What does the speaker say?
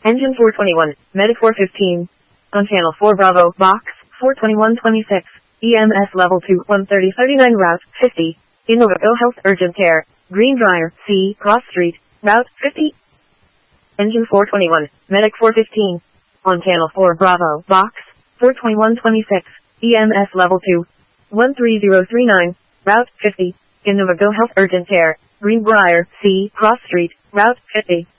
Engine 421, Medic 415. On channel 4 Bravo, box 42126. EMS level 2, 13039 route 50. Innova Go Health Urgent Care. Greenbrier, C, Cross Street, route 50. Engine 421, Medic 415. On channel 4 Bravo, box 42126. EMS level 2, 13039, route 50. Innova Go Health Urgent Care. Greenbrier, C, Cross Street, route 50.